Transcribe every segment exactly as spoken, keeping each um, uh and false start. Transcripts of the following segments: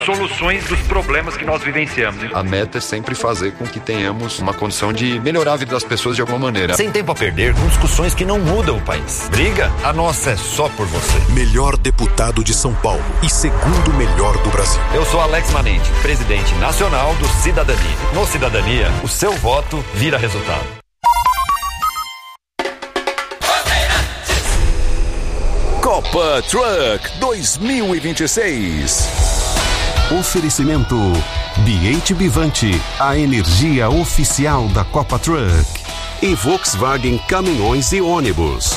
soluções dos problemas que nós vivenciamos. A meta é sempre fazer com que tenhamos uma condição de melhorar a vida das pessoas de alguma maneira. Sem tempo a perder com discussões que não mudam o país. Briga? A nossa é só por você. Melhor deputado de São Paulo e segundo melhor do Brasil. Eu sou Alex Manente, presidente nacional do Cidadania. No Cidadania, o seu voto vira resultado. Copa Truck dois mil e vinte e seis. Oferecimento B H Bivante, a energia oficial da Copa Truck. E Volkswagen Caminhões e Ônibus.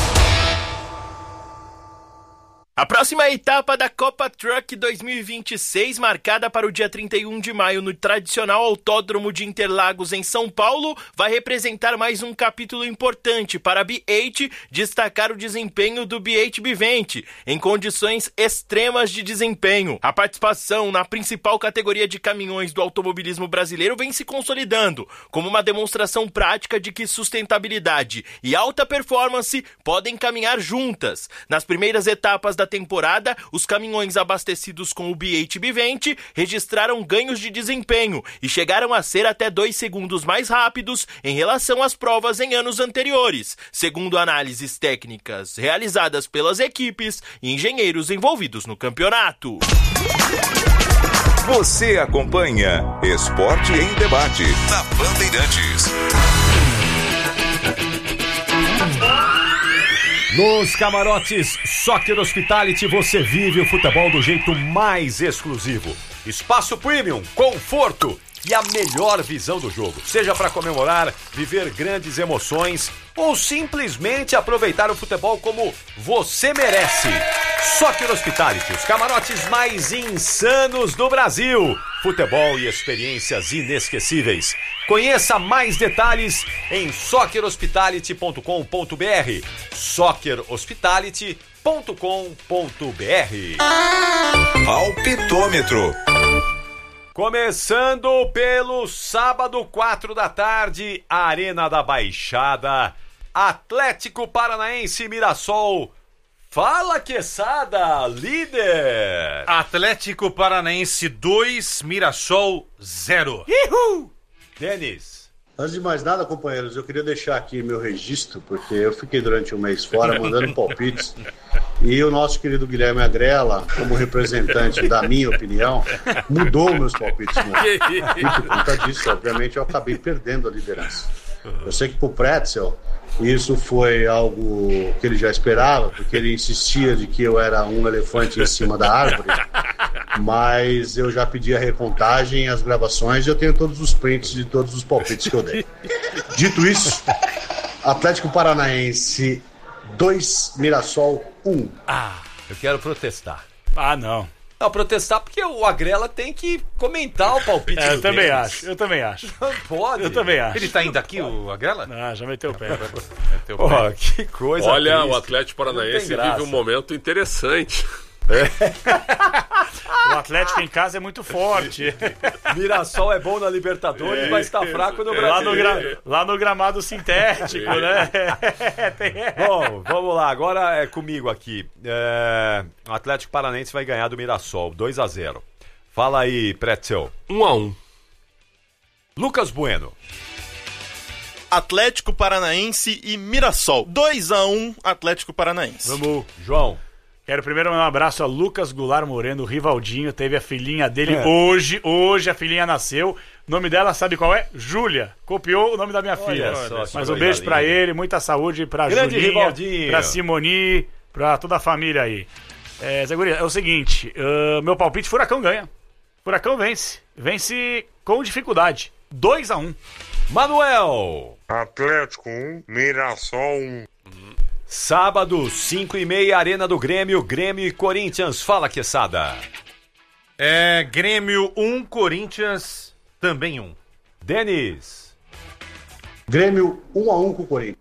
A próxima etapa da Copa Truck dois mil e vinte e seis, marcada para o dia trinta e um de maio no tradicional Autódromo de Interlagos, em São Paulo, vai representar mais um capítulo importante para a B H destacar o desempenho do B H Bivante em condições extremas de desempenho. A participação na principal categoria de caminhões do automobilismo brasileiro vem se consolidando como uma demonstração prática de que sustentabilidade e alta performance podem caminhar juntas. Nas primeiras etapas da temporada, os caminhões abastecidos com o B H Bivante registraram ganhos de desempenho e chegaram a ser até dois segundos mais rápidos em relação às provas em anos anteriores, segundo análises técnicas realizadas pelas equipes e engenheiros envolvidos no campeonato. Você acompanha Esporte em Debate na Bandeirantes. Nos camarotes Soccer Hospitality você vive o futebol do jeito mais exclusivo. Espaço premium, conforto e a melhor visão do jogo. Seja para comemorar, viver grandes emoções ou simplesmente aproveitar o futebol como você merece. Soccer Hospitality, os camarotes mais insanos do Brasil. Futebol e experiências inesquecíveis. Conheça mais detalhes em soccer hospitality ponto com ponto b r. soccer hospitality ponto com ponto b r. Palpitômetro. Começando pelo sábado, quatro da tarde, Arena da Baixada, Atlético Paranaense e Mirassol. Fala, Quesada, líder! Atlético Paranaense dois, Mirassol zero. Uhul! Denis. Antes de mais nada, companheiros, eu queria deixar aqui meu registro, porque eu fiquei durante um mês fora mandando palpites, e o nosso querido Guilherme Agrela, como representante da minha opinião, mudou meus palpites. E por conta disso, obviamente, eu acabei perdendo a liderança. Eu sei que pro Pretzel isso foi algo que ele já esperava, porque ele insistia de que eu era um elefante em cima da árvore, mas eu já pedi a recontagem e as gravações e eu tenho todos os prints de todos os palpites que eu dei. Dito isso, Atlético Paranaense dois, Mirassol um. Ah, eu quero protestar. Ah, não. Não, protestar porque o Agrela tem que comentar o palpite. É, eu do também Denis. acho, eu também acho. Não pode. Eu também acho. Ele tá indo aqui, o Agrela? Ah, já meteu o pé. Meteu o Oh, pé. que coisa Olha, triste. o Atlético Paranaense Não tem graça. vive um momento interessante. O Atlético em casa é muito forte. Mirassol é bom na Libertadores, É, mas tá fraco no Lá no, Brasileiro. gra... Lá no gramado sintético, né? Tem... Bom, vamos lá, agora é comigo aqui. É... O Atlético Paranaense vai ganhar do Mirassol, dois a zero. Fala aí, Pretzel. um a um. Lucas Bueno. Atlético Paranaense e Mirassol. dois a um, Atlético Paranaense. Vamos, João. Quero primeiro mandar um abraço a Lucas Goulart Moreno, o Rivaldinho, teve a filhinha dele É. hoje, hoje a filhinha nasceu, o nome dela sabe qual é? Júlia, copiou o nome da minha filha, só, que mas um coisa beijo pra linda. ele, muita saúde pra Grande Julinha, Rivaldinho. pra Simoni, pra toda a família aí. É, Zé Guri, é o seguinte, uh, meu palpite, Furacão ganha, Furacão vence, vence com dificuldade, dois a um. Manuel. Atlético um, Mirassol um. Sábado, cinco e meia, Arena do Grêmio, Grêmio e Corinthians. Fala, Quesada. É, Grêmio um, Corinthians também um. Denis. Grêmio um a um com o Corinthians.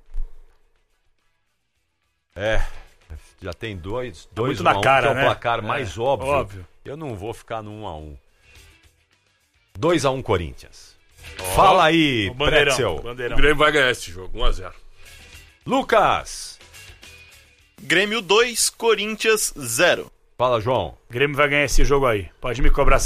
É, já tem dois, dois muito um na a um, cara, que é o né? placar É, mais óbvio. óbvio. Eu não vou ficar no um a um. dois a um Corinthians. Fala aí, O bandeirão, Pretzel. O bandeirão. Grêmio vai ganhar esse jogo, um a zero. Lucas. Grêmio dois, Corinthians zero. Fala, João. Grêmio vai ganhar esse jogo aí. Pode me cobrar